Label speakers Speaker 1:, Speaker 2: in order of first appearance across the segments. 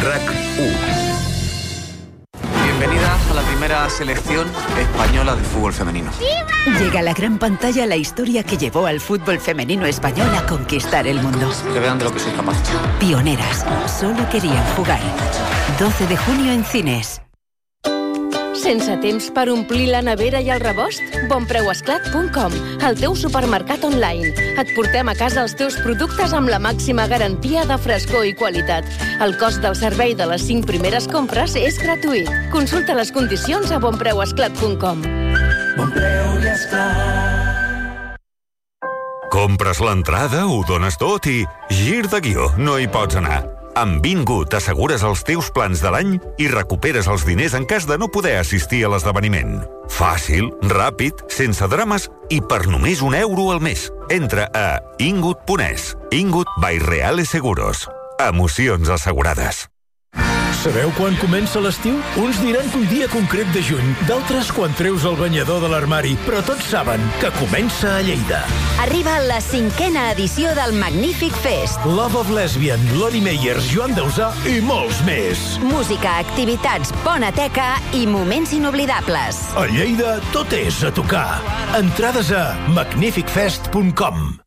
Speaker 1: RAC1.
Speaker 2: Bienvenida a la primera selección española de fútbol femenino.
Speaker 3: Llega a la gran pantalla la historia que llevó al fútbol femenino español a conquistar el mundo.
Speaker 2: Que vean de lo que soy capaz.
Speaker 3: Pioneras, solo querían jugar. 12 de junio en cines.
Speaker 4: Sense temps per omplir la nevera i el rebost? Bonpreuesclat.com, el teu supermercat online. Et portem a casa els teus productes amb la màxima garantia de frescor i qualitat. El cost del servei de les 5 primeres compres és gratuït. Consulta les condicions a bonpreuesclat.com.
Speaker 5: Bonpreu i Esclat.
Speaker 6: Compres l'entrada, ho dones tot i gir de guió, no hi pots anar. Amb Bingo t'assegures els teus plans de l'any i recuperes els diners en cas de no poder assistir a l'esdeveniment. Fàcil, ràpid, sense drames i per només €1 al mes. Entra a ingut.es. Ingut by Reales Seguros. Emocions assegurades.
Speaker 7: Sabeu quan comença l'estiu? Uns diran que un dia concret de juny, d'altres quan treus el banyador de l'armari, però tots saben que comença a Lleida.
Speaker 8: Arriba la 5a edició del Magnífic Fest.
Speaker 7: Love of Lesbian, Lori Meyers, Joan Dausà i molts més.
Speaker 8: Música, activitats, bona teca i moments inoblidables.
Speaker 7: A Lleida tot és a tocar. Entrades a magnificfest.com.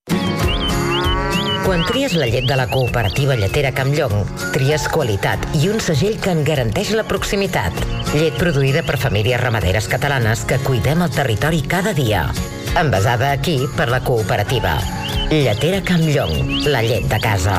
Speaker 9: Quan tries la llet de la cooperativa lletera Campllong, tries qualitat i un segell que en garanteix la proximitat. Llet produïda per famílies ramaderes catalanes que cuidem el territori cada dia. Envasada aquí per la cooperativa. Lletera Campllong, la llet de casa.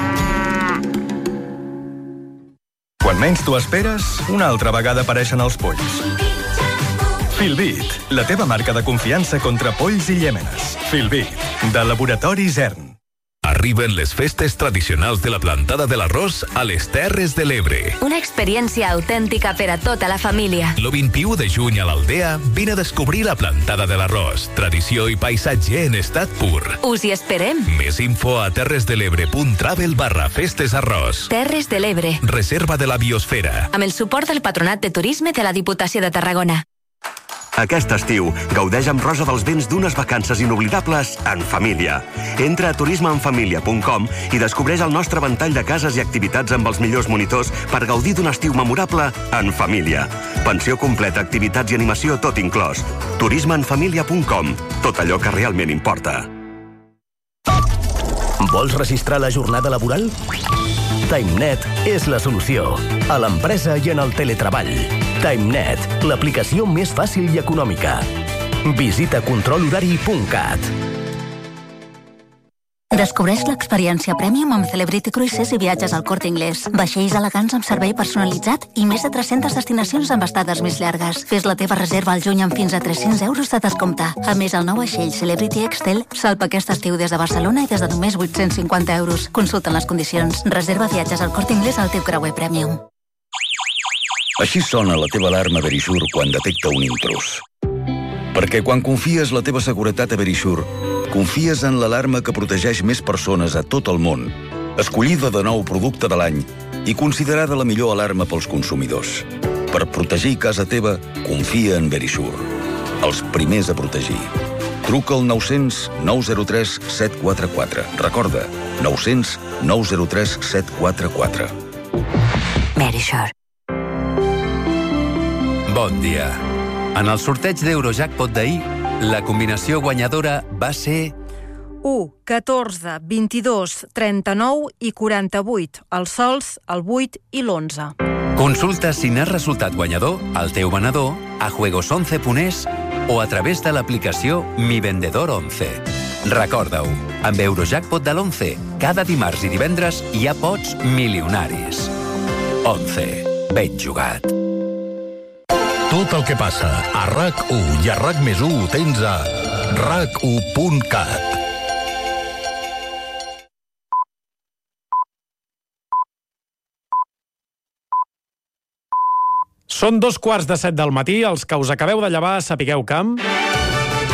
Speaker 10: Quan menys t'ho esperes, una altra vegada apareixen els polls. Filbit, la teva marca de confiança contra polls i llèmenes. Filbit, de Laboratori Zern.
Speaker 1: Arriben les festes tradicionals de la plantada de l'arròs a les Terres de l'Ebre.
Speaker 8: Una experiència autèntica per a tota la família.
Speaker 1: El 21 de juny a l'Aldea vine a descobrir la plantada de l'arròs, tradició i paisatge en estat pur.
Speaker 8: Us hi esperem.
Speaker 1: Més info a terresdelebre.travel/festesarròs.
Speaker 8: Terres de l'Ebre.
Speaker 1: Reserva de la biosfera.
Speaker 8: Amb el suport del Patronat de Turisme de la Diputació de Tarragona.
Speaker 11: Aquest estiu, gaudeix amb Rosa dels Vents d'unes vacances inoblidables en família. Entra a turismeenfamilia.com i descobreix el nostre ventall de cases i activitats amb els millors monitors per gaudir d'un estiu memorable en família. Pensió completa, activitats i animació, tot inclòs. turismeenfamilia.com. Tot allò que realment importa.
Speaker 12: Vols registrar la jornada laboral? TimeNet és la solució. A l'empresa i en el teletreball. TimeNet, l'aplicació més fàcil i econòmica. Visita controlhorari.cat.
Speaker 13: Descobreix l'experiència Premium amb Celebrity Cruises i viatges al Corte Inglés. Vaixells elegants amb servei personalitzat i més de 300 destinacions amb estades més llargues. Fes la teva reserva al juny amb fins a €300 de descompte. A més, el nou vaixell Celebrity Excel salpa aquest estiu des de Barcelona i des de només €850. Consulta les condicions. Reserva viatges al Corte Inglés al teu creuer Premium.
Speaker 14: Així sona la teva alarma Verisure quan detecta un intrús. Perquè quan confies la teva seguretat a Verisure, confies en l'alarma que protegeix més persones a tot el món, escollida de nou producte de l'any i considerada la millor alarma pels consumidors. Per protegir casa teva, confia en Verisure. Els primers a protegir. Truca al 900 903 744. Recorda, 900 903 744.
Speaker 13: Verisure.
Speaker 15: Bon dia. En el sorteig d'Eurojackpot d'ahir, la combinació guanyadora va ser
Speaker 16: 1, 14, 22, 39 i 48. Els sols, el 8 i l'11.
Speaker 15: Consulta si n'has resultat guanyador al teu venedor, a juegos11.es o a través de l'aplicació Mi Vendedor 11. Recorda-ho, amb Eurojackpot de l'11, cada dimarts i divendres hi ha pots milionaris. 11. Ben jugat.
Speaker 17: Tot el que passa a RAC1 i a RAC+1 ho tens a RAC1.cat.
Speaker 18: Són 2:15 del matí, els que us acabeu de llevar sapigueu que...